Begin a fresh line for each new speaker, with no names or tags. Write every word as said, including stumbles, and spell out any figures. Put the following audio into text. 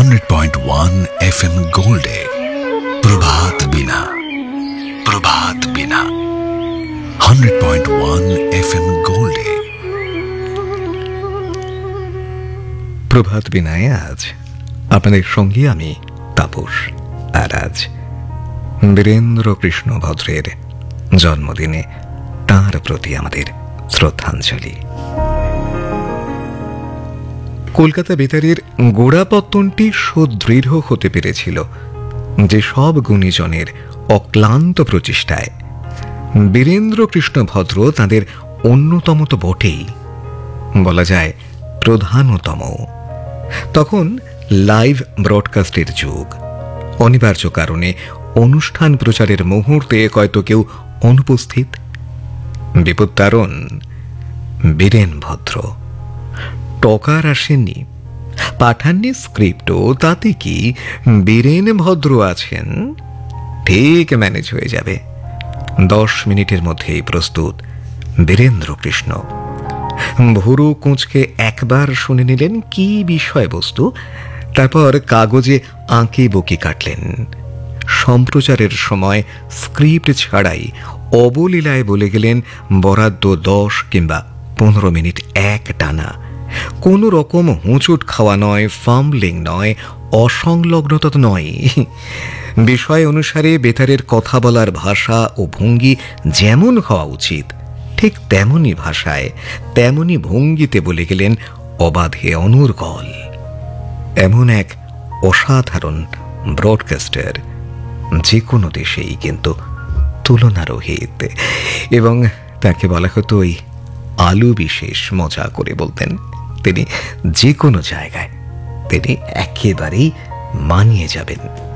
Hundred point one F M গোল্ডে প্রভাত বিনা প্রভাত বিনা hundred point one F M গোল্ডে।
প্রভাত বিনায় আজ আপনাদের সঙ্গে আমি তাপস। আর আজ বীরেন্দ্র কৃষ্ণ ভদ্রের জন্মদিনে তাঁর প্রতি আমাদের শ্রদ্ধাঞ্জলি। কলকাতা বেতারের গোড়াপত্তনটি সুদৃঢ় হতে পেরেছিল যে সব গুণীজনের অক্লান্ত প্রচেষ্টায়। বীরেন্দ্র কৃষ্ণ ভদ্র তাঁদের অন্যতম তো বটেই, বলা যায় প্রধানতম। তখন লাইভ ব্রডকাস্টের যুগ। অনিবার্য কারণে অনুষ্ঠান প্রচারের মুহূর্তে হয়তো কেউ অনুপস্থিত। বিপত্তারণ বীরেন ভদ্র। টকার আসেননি, পাঠাননি স্ক্রিপ্টও, তাতে কি বীরেন ভদ্র আছেন, ঠিক ম্যানেজ হয়ে যাবে। দশ মিনিটের মধ্যেই প্রস্তুত বীরেন্দ্র কৃষ্ণ। ভুরু কুঁচকে একবার শুনে নিলেন কি বিষয়বস্তু, তারপর কাগজে আঁকে বকি কাটলেন। সম্প্রচারের সময় স্ক্রিপ্ট ছাড়াই অবলীলায় বলে গেলেন বরাদ্দ দশ কিংবা পনেরো মিনিট এক টানা। কোনো রকম হুঁচুট খাওয়া নয়, ফাম্বলিং নয়, অসংলগ্নতা নয়। বিষয় অনুসারে বেতারের কথা বলার ভাষা ও ভঙ্গি যেমন হওয়া উচিত, ঠিক তেমনই ভাষায় তেমনই ভঙ্গিতে বলে গেলেন অবাধে অনর্গল। এমন এক অসাধারণ ব্রডকাস্টার যে কোনো দেশেই কিন্তু তুলনারহিত। এবং তাকে বলা হতো ওই আলু বিশেষ, মজা করে বলতেন। তিনি যে কোনো জায়গায় তিনি একেবারেই মানিয়ে যাবেন।